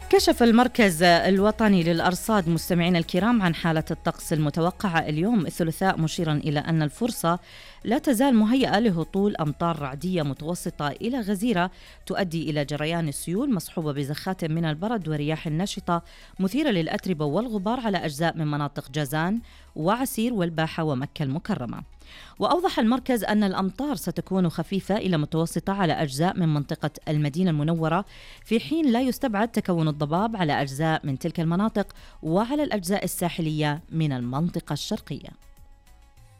كشف المركز الوطني للأرصاد مستمعينا الكرام عن حالة الطقس المتوقعة اليوم الثلاثاء، مشيرا إلى أن الفرصة لا تزال مهيئة لهطول أمطار رعدية متوسطة إلى غزيرة تؤدي إلى جريان السيول مصحوبة بزخات من البرد ورياح نشطة مثيرة للأتربة والغبار على أجزاء من مناطق جازان وعسير والباحة ومكة المكرمة. وأوضح المركز أن الأمطار ستكون خفيفة إلى متوسطة على أجزاء من منطقة المدينة المنورة، في حين لا يستبعد تكون الضباب على أجزاء من تلك المناطق وعلى الأجزاء الساحلية من المنطقة الشرقية.